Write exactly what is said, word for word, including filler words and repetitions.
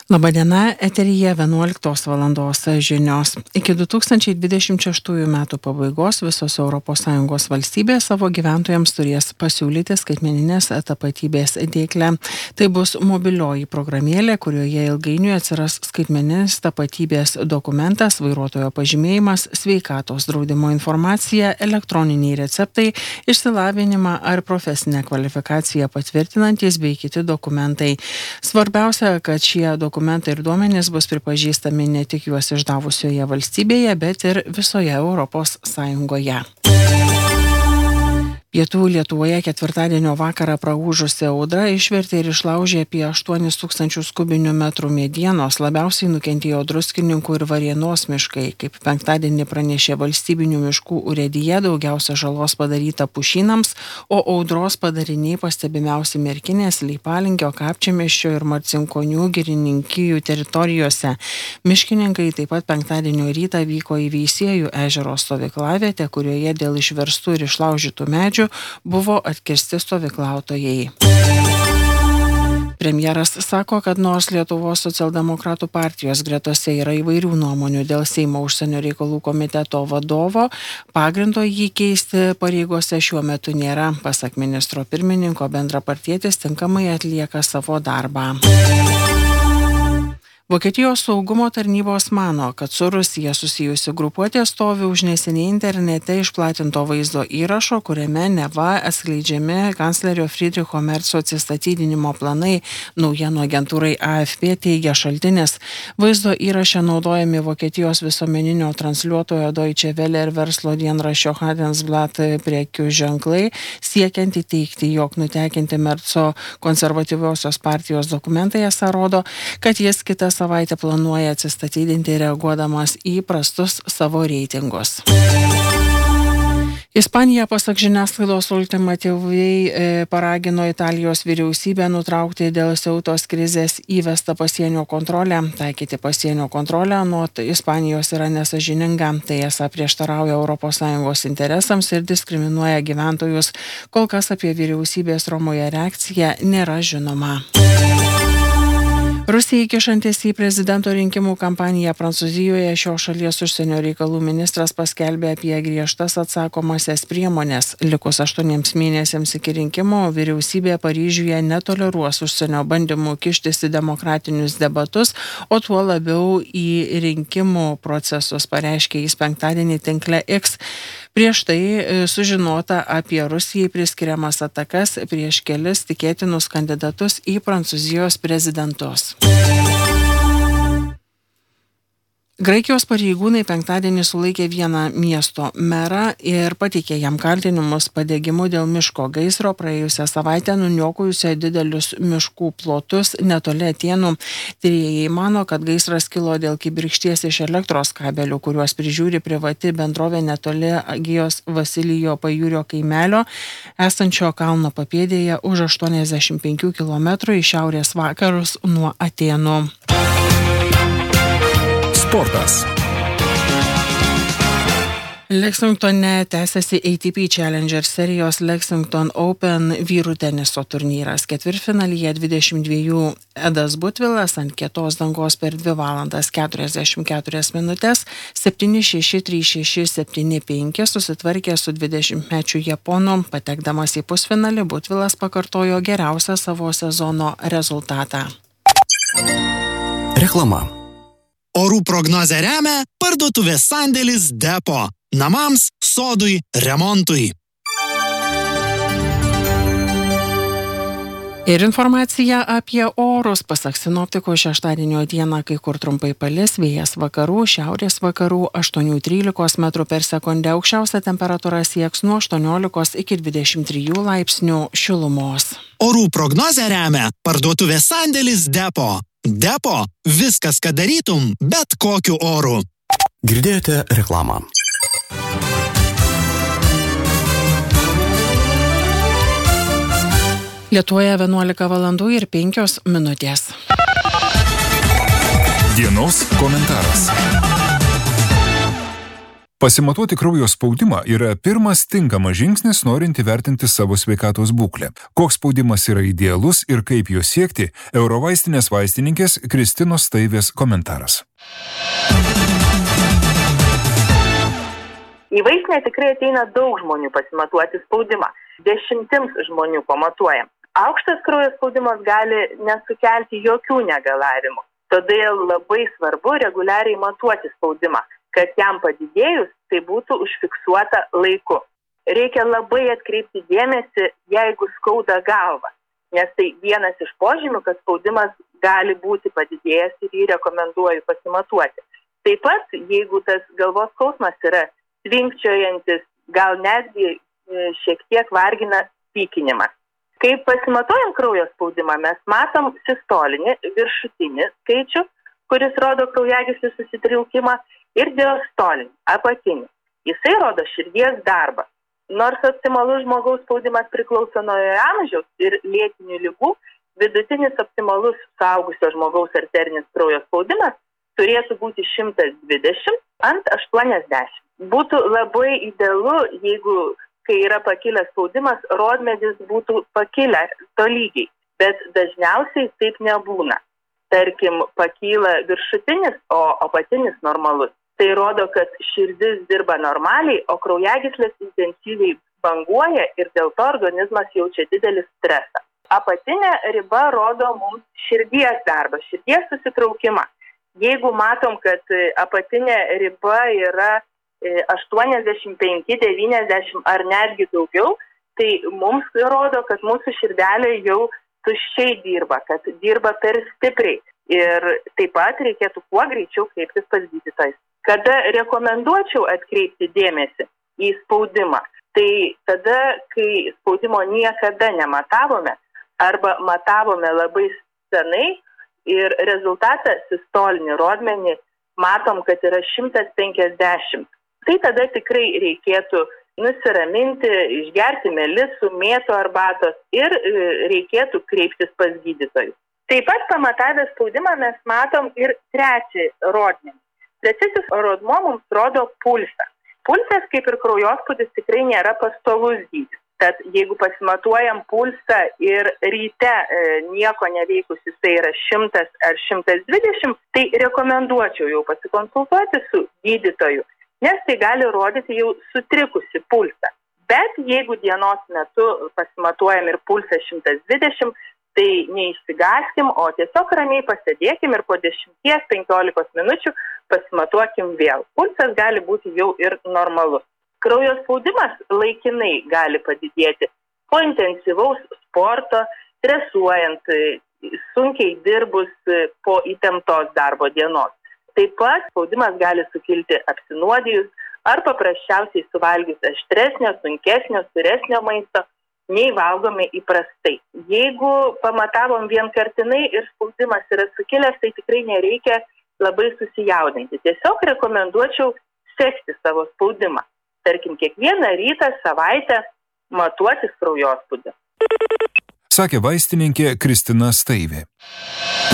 Labadiena, eteryje vienuoliktos valandos žinios. Iki du tūkstančiai dvidešimt šeštųjų metų pabaigos visos Europos Sąjungos valstybės savo gyventojams turės pasiūlyti skaitmeninės tapatybės dėklę. Tai bus mobilioji programėlė, kurioje ilgainiui atsiras skaitmeninis tapatybės dokumentas, vairuotojo pažymėjimas, sveikatos draudimo informacija, elektroniniai receptai, išsilavinimą ar profesinę kvalifikaciją patvirtinantys bei kiti dokumentai. Svarbiausia, kad šie dokumentai Dokumentai ir duomenys bus pripažįstami ne tik juos išdavusioje valstybėje, bet ir visoje Europos Sąjungoje. Pietų Lietuvoje ketvirtadienio vakarą praūžusi audra išvertė ir išlaužė apie aštuonis tūkstančius kubinių metrų medienos, labiausiai nukentėjo Druskininkų ir Varėnos miškai. Kaip penktadienį pranešė valstybinių miškų urėdija, daugiausia žalos padaryta pušynams, o audros padariniai pastebimiausi Merkinės, Leipalingio, Kapčiamiesčio ir Marcinkonių girininkijų teritorijose. Miškininkai taip pat penktadienio rytą vyko į Veisiejų ežero stovyklavietę, kurioje dėl išverstų ir išlaužytų medžių buvo atkirsti stovyklautojai. Premjeras sako, kad nors Lietuvos socialdemokratų partijos gretose yra įvairių nuomonių dėl Seimo užsienio reikalų komiteto vadovo, pagrindo jį keisti pareigose šiuo metu nėra. Pasak ministro pirmininko, bendrapartietis tinkamai atlieka savo darbą. Vokietijos saugumo tarnybos mano, kad su Rusija susijusi grupuotė stovi už neseniai internete išplatinto vaizdo įrašo, kuriame neva atskleidžiami kanclerio Friedricho Merco atsistatydinimo planai. Naujienų agentūrai A F P teigia šaltinis. Vaizdo įraše naudojami Vokietijos visuomeninio transliuotojo Deutsche Welle ir verslo dienraščio Handelsblatt prekių ženklai, siekiant įteikti, jog nutekinti Merco konservatyviosios partijos dokumentai esą rodo, kad jis kitas savaitę planuoja atsistatydinti reaguodamas į prastus savo reitingus. Ispanija, pasak žiniasklaidos, ultimatyviai paragino Italijos vyriausybę nutraukti dėl Ceutos krizės įvestą pasienio kontrolę. Taikyti pasienio kontrolę anot Ispanijos yra nesąžininga. Tai esą prieštarauja Europos Sąjungos interesams ir diskriminuoja gyventojus. Kol kas apie vyriausybės Romoje reakciją nėra žinoma. Rusijai kišantis į prezidento rinkimų kampaniją Prancūzijoje, šios šalies užsienio reikalų ministras paskelbė apie griežtas atsakomasias priemonės. Likus aštuoniems mėnesiams iki rinkimų, vyriausybė Paryžiuje netoleruos užsienio bandymų kištis į demokratinius debatus, o tuo labiau į rinkimų procesus, pareiškė jis penktadienį tinkle X. Prieš tai sužinota apie Rusijai priskiriamas atakas prieš kelis tikėtinus kandidatus į Prancūzijos prezidentus. Graikijos pareigūnai penktadienį sulaikė vieną miesto merą ir pateikė jam kaltinimus padegimu dėl miško gaisro praėjusią savaitę nuniokojusio didelius miškų plotus netoli Atėnų. Tyrėjai mano, kad gaisras kilo dėl kibirkšties iš elektros kabelių, kuriuos prižiūri privati bendrovė netoli Agijos Vasilijo pajūrio kaimelio, esančio kalno papėdėje už aštuoniasdešimt penkių kilometrų į šiaurės vakarus nuo Atėnų. Sportas. Lexingtone tęsiasi A T P Challenger serijos Lexington Open vyrų teniso turnyras. Ketvirtfinalyje dvidešimt dviejų Edas Butvilas ant kietos dangos per dvi valandas keturiasdešimt keturias minutes septyni šeši trys šeši septyni penki susitvarkė su dvidešimtmečiu Japonu. Patekdamas į pusfinalį, Butvilas pakartojo geriausią savo sezono rezultatą. Reklama. Orų prognozę remia parduotuvės sandėlis Depo. Namams, sodui, remontui. Ir informacija apie orus. Pasak sinoptikų, šeštadienio dieną kai kur trumpai palis, vėjas vakarų, šiaurės vakarų aštuoni trylika metrų per sekundę. Aukščiausia temperatūra sieks nuo aštuoniolikos iki dvidešimt trijų laipsnių šilumos. Orų prognozę remia parduotuvės sandėlis Depo. Depo – viskas, ką darytum, bet kokiu oru. Girdėjote reklamą. Lietuvoje vienuolika valandų ir penkios minutės. Dienos komentaras. Pasimatuoti kraujo spaudimą yra pirmas tinkamas žingsnis norint įvertinti savo sveikatos būklę. Koks spaudimas yra idealus ir kaip jo siekti, Eurovaistinės vaistininkės Kristinos Staivės komentaras. Į vaistinę tikrai ateina daug žmonių pasimatuoti spaudimą. Dešimtims žmonių pamatuojam. Aukštas kraujo spaudimas gali nesukelti jokių negalavimų. Todėl labai svarbu reguliariai matuoti spaudimą, kad jam padidėjus tai būtų užfiksuota laiku. Reikia labai atkreipti dėmesį, jeigu skauda galva, nes tai vienas iš požymių, kad spaudimas gali būti padidėjęs ir jį rekomenduoju pasimatuoti. Taip pat, jeigu tas galvos skausmas yra tvinkčiojantis, gal netgi šiek tiek vargina pykinimas. Kai pasimatuojam kraujo spaudimą, mes matom sistolinį viršutinį skaičių, kuris rodo kraujagyslių susitraukimą, ir diastolinį, apatinį. Jisai rodo širdies darbą. Nors optimalus žmogaus spaudimas priklauso nuo jo amžiaus ir lėtinių ligų, vidutinis optimalus suaugusio žmogaus arterinis kraujo spaudimas turėtų būti šimtas dvidešimt ant aštuoniasdešimt. Būtų labai idealu, jeigu, kai yra pakilęs spaudimas, rodmedis būtų pakilę tolygiai, bet dažniausiai taip nebūna. Tarkim, pakyla viršutinis, o apatinis normalus. Tai rodo, kad širdis dirba normaliai, o kraujagyslės intensyviai banguoja ir dėl to organizmas jaučia didelį stresą. Apatinė riba rodo mums širdies darbą, širdies susitraukimą. Jeigu matom, kad apatinė riba yra aštuoniasdešimt penki devyniasdešimt ar netgi daugiau, tai mums rodo, kad mūsų širdelė jau tuščiai dirba, kad dirba per stipriai. Ir taip pat reikėtų kuo greičiau kreiptis pas gydytojus. Kada rekomenduočiau atkreipti dėmesį į spaudimą, tai tada, kai spaudimo niekada nematavome arba matavome labai senai ir rezultatą sistolinį rodmenį matom, kad yra šimtas penkiasdešimt. Tai tada tikrai reikėtų nusiraminti, išgerti melisų, mėtų arbatos ir reikėtų kreiptis pas gydytojus. Taip pat pamatavę spaudimą mes matom ir trečią rodmenį. Trečiasis rodmuo mums rodo pulsą. Pulsas, kaip ir kraujospūdis, tikrai nėra pastovus dydis. Tad jeigu pasimatuojam pulsą ir ryte e, nieko neveikus jisai yra šimtas ar šimtas dvidešimt, tai rekomenduočiau jau pasikonsultuoti su gydytoju, nes tai gali rodyti jau sutrikusi pulsą. Bet jeigu dienos metu pasimatuojam ir pulsą šimtas dvidešimt, tai neišsigaskim, o tiesiog ramiai pasėdėkim ir po dešimties penkiolikos minučių pasimatuokim vėl. Pulsas gali būti jau ir normalus. Kraujo spaudimas laikinai gali padidėti po intensyvaus sporto, stresuojant, sunkiai dirbus po įtemptos darbo dienos. Taip pat spaudimas gali sukilti apsinuodijus ar paprasčiausiai suvalgius aštresnio, sunkesnio, suresnio maisto, nei valgome įprastai. Jeigu pamatavom vienkartinai ir spaudimas yra sukilęs, tai tikrai nereikia labai susijaudinti. Tiesiog rekomenduočiau sekti savo spaudimą. Tarkim, kiekvieną rytą, savaitę matuotis kraujospūdį. Sakė vaistininkė Kristina Staivė.